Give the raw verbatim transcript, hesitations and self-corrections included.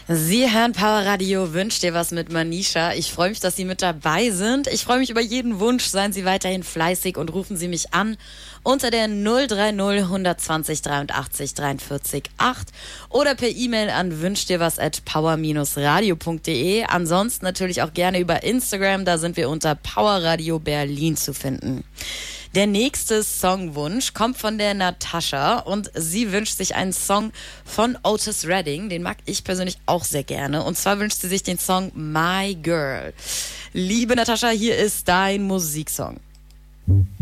Sie hören Power Radio, wünscht dir was mit Manisha. Ich freue mich, dass Sie mit dabei sind. Ich freue mich über jeden Wunsch. Seien Sie weiterhin fleißig und rufen Sie mich an unter der null drei null eins zwei null dreiundachtzig dreiundvierzig acht oder per E-Mail an wünschtdirwas at power radio punkt de. Ansonsten natürlich auch gerne über Instagram, da sind wir unter Power Radio Berlin zu finden. Der nächste Songwunsch kommt von der Natascha und sie wünscht sich einen Song von Otis Redding. Den mag ich persönlich auch sehr gerne. Und zwar wünscht sie sich den Song My Girl. Liebe Natascha, hier ist dein Musiksong.